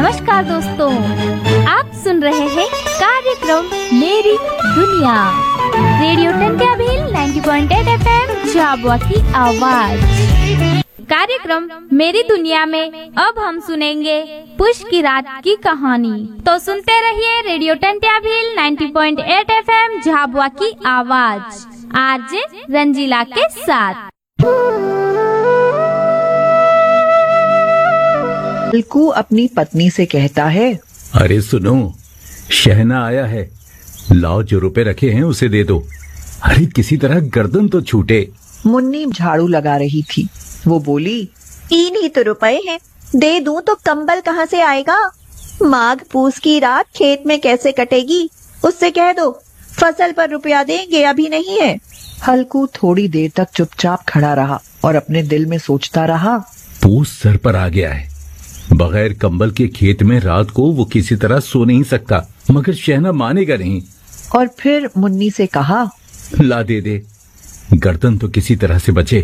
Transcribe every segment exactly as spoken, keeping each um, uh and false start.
नमस्कार दोस्तों, आप सुन रहे हैं कार्यक्रम मेरी दुनिया रेडियो टंट्या भील नब्बे पॉइंट आठ एफएम झाबुआ की आवाज। कार्यक्रम मेरी दुनिया में अब हम सुनेंगे पुष की रात की कहानी। तो सुनते रहिए रेडियो टंट्या भील नब्बे पॉइंट आठ एफएम झाबुआ की आवाज आरजे रंजीला के साथ। हल्कू अपनी पत्नी से कहता है, अरे सुनो, शहना आया है, लाओ जो रुपए रखे हैं उसे दे दो। अरे किसी तरह गर्दन तो छूटे। मुन्नी झाड़ू लगा रही थी। वो बोली, तीन ही तो रुपए हैं, दे दूं तो कंबल कहाँ से आएगा? माघ पूस की रात खेत में कैसे कटेगी? उससे कह दो फसल पर रुपया देंगे, अभी नहीं है। हल्कू थोड़ी देर तक चुपचाप खड़ा रहा और अपने दिल में सोचता रहा, पूस सर पर आ गया है, बगैर कंबल के खेत में रात को वो किसी तरह सो नहीं सकता, मगर शहना मानेगा नहीं। और फिर मुन्नी से कहा, ला दे दे, गर्दन तो किसी तरह से बचे,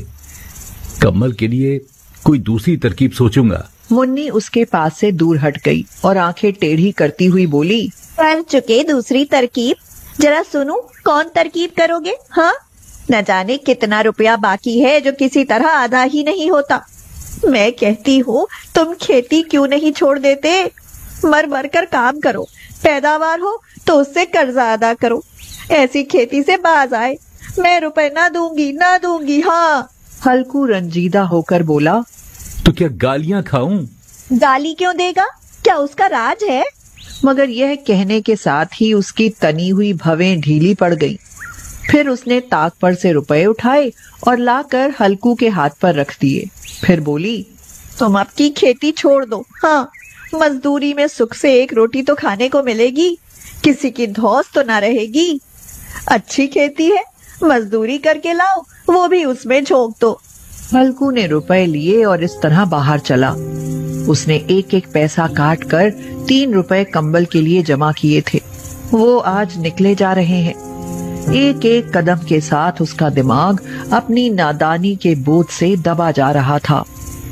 कंबल के लिए कोई दूसरी तरकीब सोचूंगा। मुन्नी उसके पास से दूर हट गई और आंखें टेढ़ी करती हुई बोली, कर चुके दूसरी तरकीब, जरा सुनूं कौन तरकीब करोगे? हाँ, न जाने कितना रुपया बाकी है जो किसी तरह आधा ही नहीं होता। मैं कहती हूँ तुम खेती क्यों नहीं छोड़ देते? मर मर कर काम करो, पैदावार हो तो उससे कर्जा अदा करो, ऐसी खेती से बाज आए। मैं रुपए ना दूंगी ना दूंगी। हाँ। हल्कू रंजीदा होकर बोला, तो क्या गालियां खाऊं? गाली क्यों देगा? क्या उसका राज है? मगर यह कहने के साथ ही उसकी तनी हुई भवें ढीली पड़ गईं। फिर उसने ताक पर से रुपए उठाए और लाकर हल्कू के हाथ पर रख दिए। फिर बोली, तुम अब की खेती छोड़ दो। हाँ, मजदूरी में सुख से एक रोटी तो खाने को मिलेगी, किसी की धौस तो ना रहेगी। अच्छी खेती है, मजदूरी करके लाओ, वो भी उसमें झोंक दो। हल्कू ने रुपए लिए और इस तरह बाहर चला। उसने एक एक पैसा काट कर तीन रुपए कंबल के लिए जमा किए थे। वो आज निकले जा रहे हैं। एक एक कदम के साथ उसका दिमाग अपनी नादानी के बोझ से दबा जा रहा था।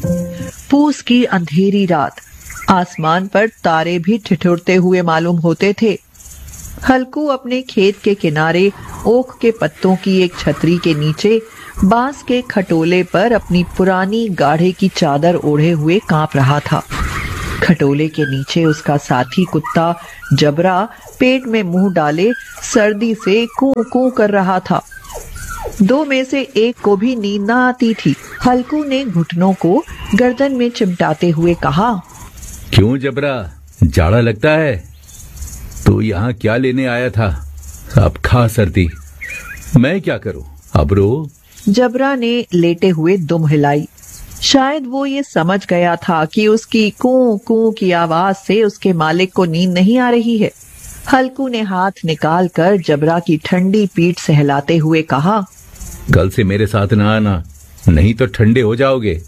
पूस की अंधेरी रात, आसमान पर तारे भी ठिठुरते हुए मालूम होते थे। हल्कू अपने खेत के किनारे ओक के पत्तों की एक छतरी के नीचे बांस के खटोले पर अपनी पुरानी गाढ़े की चादर ओढ़े हुए कांप रहा था। खटोले के नीचे उसका साथी कुत्ता जबरा पेट में मुंह डाले सर्दी से कू कू कर रहा था। दो में से एक को भी नींद न आती थी। हल्कू ने घुटनों को गर्दन में चिमटाते हुए कहा, क्यों जबरा, जाड़ा लगता है? तो यहाँ क्या लेने आया था? अब खा सर्दी, मैं क्या करूं, अब रो। जबरा ने लेटे हुए दुम हिलाई। शायद वो ये समझ गया था कि उसकी कू कू की आवाज से उसके मालिक को नींद नहीं आ रही है। हल्कू ने हाथ निकाल कर जबरा की ठंडी पीठ सहलाते हुए कहा, कल से मेरे साथ ना आना, नहीं तो ठंडे हो जाओगे।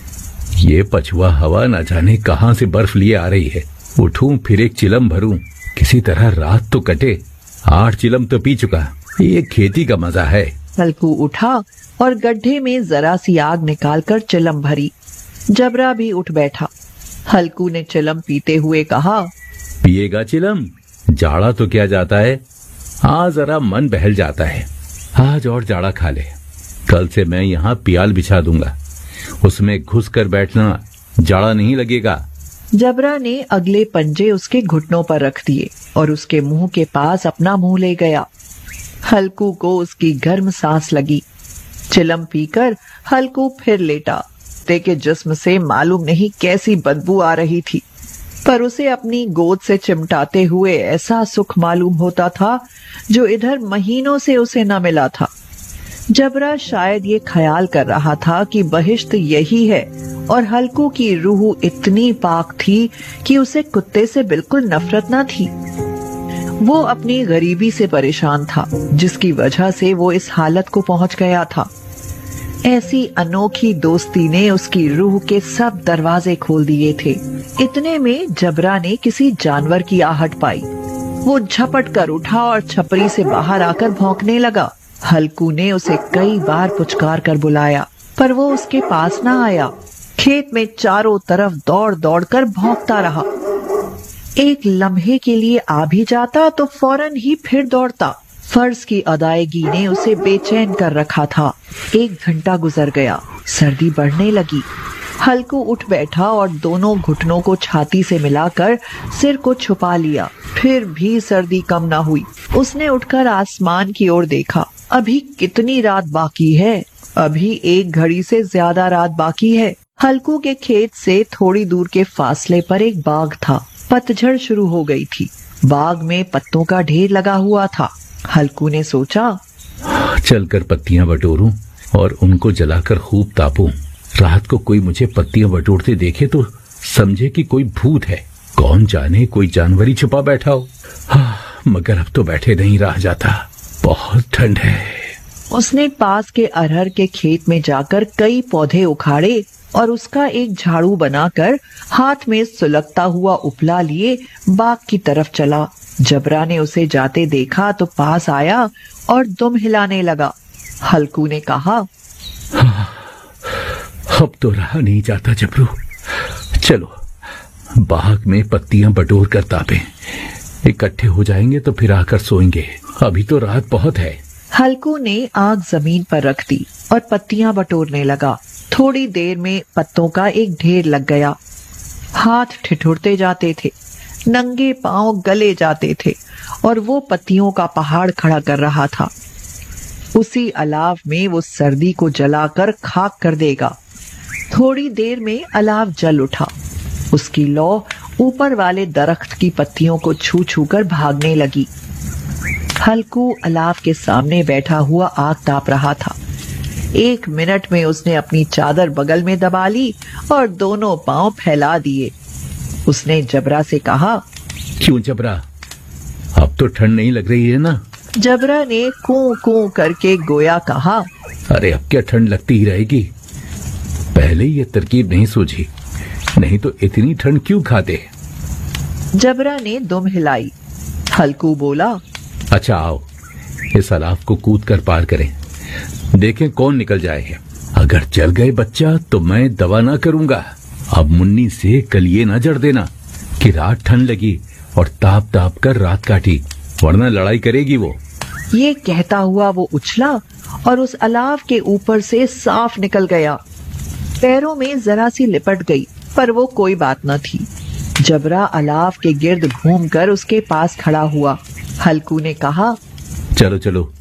ये पछुआ हवा न जाने कहां से बर्फ लिए आ रही है। उठूं फिर एक चिलम भरूं, किसी तरह रात तो कटे। आठ चिलम तो पी चुका, ये खेती का मजा है। हल्कू उठा और गड्ढे में जरा सी आग निकालकर चिलम भरी। जबरा भी उठ बैठा। हल्कू ने चिलम पीते हुए कहा, पिएगा चिलम? जाड़ा तो क्या जाता है, आज जरा मन बहल जाता है। आज और जाड़ा खा ले, कल से मैं यहाँ पियाल बिछा दूंगा, उसमें घुस कर बैठना, जाड़ा नहीं लगेगा। जबरा ने अगले पंजे उसके घुटनों पर रख दिए और उसके मुंह के पास अपना मुंह ले गया। हल्कू को उसकी गर्म सांस लगी। चिलम पीकर हल्कू फिर लेटा। कुत्ते के जिस्म से मालूम नहीं कैसी बदबू आ रही थी, पर उसे अपनी गोद से चिमटाते हुए ऐसा सुख मालूम होता था जो इधर महीनों से उसे न मिला था। जबरा शायद ये ख्याल कर रहा था कि बहिश्त यही है, और हल्कू की रूह इतनी पाक थी कि उसे कुत्ते से बिल्कुल नफरत न थी। वो अपनी गरीबी से परेशान था, जिसकी वजह से वो इस हालत को पहुंच गया था। ऐसी अनोखी दोस्ती ने उसकी रूह के सब दरवाजे खोल दिए थे। इतने में जबरा ने किसी जानवर की आहट पाई। वो झपट कर उठा और छपरी से बाहर आकर भौंकने लगा। हल्कू ने उसे कई बार पुचकार कर बुलाया, पर वो उसके पास न आया। खेत में चारों तरफ दौड़ दौड़ कर भौंकता रहा। एक लम्हे के लिए आ भी जाता तो फौरन ही फिर दौड़ता। फर्ज की अदायगी ने उसे बेचैन कर रखा था। एक घंटा गुजर गया, सर्दी बढ़ने लगी। हल्कू उठ बैठा और दोनों घुटनों को छाती से मिलाकर सिर को छुपा लिया। फिर भी सर्दी कम ना हुई। उसने उठकर आसमान की ओर देखा। अभी कितनी रात बाकी है? अभी एक घड़ी से ज्यादा रात बाकी है। हल्कू के खेत से थोड़ी दूर के फासले पर एक बाग था। पतझड़ शुरू हो गई थी। बाग में पत्तों का ढेर लगा हुआ था। हल्कू ने सोचा, चलकर पत्तियां बटोरूं और उनको जलाकर खूब तापूं। रात को कोई मुझे पत्तियां बटोरते देखे तो समझे कि कोई भूत है। कौन जाने कोई जानवर ही छुपा बैठा हो। हाँ, मगर अब तो बैठे नहीं रहा जाता, बहुत ठंड है। उसने पास के अरहर के खेत में जाकर कई पौधे उखाड़े और उसका एक झाड़ू बनाकर हाथ में सुलगता हुआ उपला लिए बाग की तरफ चला। जबरा ने उसे जाते देखा तो पास आया और दुम हिलाने लगा। हल्कू ने कहा, हाँ, अब तो रहा नहीं जाता जबरू। चलो बाग में पत्तियां बटोर कर तापें। इकट्ठे हो जाएंगे तो फिर आकर सोएंगे। अभी तो रात बहुत है। हल्कू ने आग जमीन पर रख दी और पत्तियां बटोरने लगा। थोड़ी देर में पत्तों का एक ढेर लग गया। हाथ ठिठुरते जाते थे, नंगे पांव गले जाते थे और वो पत्तियों का पहाड़ खड़ा कर रहा था। उसी अलाव में वो सर्दी को जलाकर खाक कर देगा। थोड़ी देर में अलाव जल उठा। उसकी लौ ऊपर वाले दरख्त की पत्तियों को छू छू कर भागने लगी। हल्कू अलाव के सामने बैठा हुआ आग ताप रहा था। एक मिनट में उसने अपनी चादर बगल में दबा ली और दोनों पांव फैला दिए। उसने जबरा से कहा, क्यों जबरा, अब तो ठंड नहीं लग रही है ना? जबरा ने कूं कूं करके गोया कहा, अरे अब क्या ठंड लगती ही रहेगी। पहले ये तरकीब नहीं सूझी, नहीं तो इतनी ठंड क्यों खाते। जबरा ने दुम हिलाई। हल्कू बोला, अच्छा आओ इस अलाव को कूद कर पार करें, देखें कौन निकल जाए है। अगर जल गए बच्चा तो मैं दवा ना करूंगा। अब मुन्नी से कल ये ना जड़ देना कि रात ठंड लगी और ताप ताप कर रात काटी, वरना लड़ाई करेगी वो। ये कहता हुआ वो उछला और उस अलाव के ऊपर से साफ निकल गया। पैरों में जरा सी लिपट गई, पर वो कोई बात न थी। जबरा अलाव के गिर्द घूमकर उसके पास खड़ा हुआ। हल्कू ने कहा, चलो चलो